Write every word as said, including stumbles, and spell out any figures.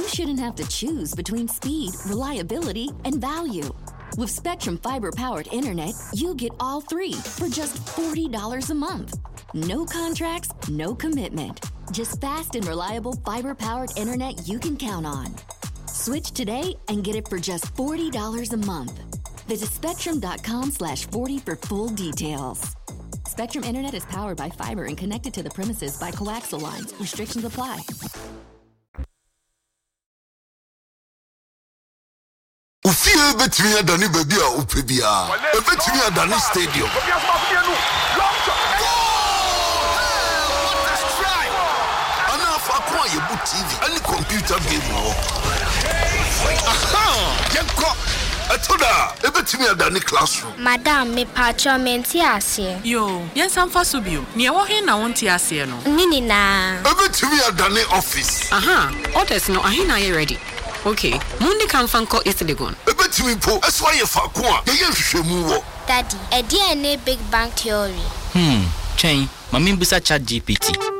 shouldn't have to choose between speed, reliability, and value. With Spectrum Fiber-powered internet, you get all three for just forty dollars a month. No contracts, no commitment. Just fast and reliable fiber-powered internet you can count on. Switch today and get it for just forty dollars a month. Visit spectrum.com slash 40 for full details. Spectrum Internet is powered by fiber and connected to the premises by coaxial lines. Restrictions apply. Ufie betimi adani baby a upebia. Betimi adani stadium. Ana fa kwa yebu T V ani computer game wo. Aha! Yenko Atoda, ebetimi adani classroom. Madam, me pacho menti ase. Yo, yes am fa so bio. Ne wo he na wonti ase no. Nini na. Ebetimi adani office. Aha, orders no ahina ye ready. Okay, mundi kan fanko Ithlegon. Ebetimi po, eswa ye fa ko a, ye hwehwemu wo. Daddy, e dey na Big Bang Theory. Hmm, chain, mami busa chat G P T.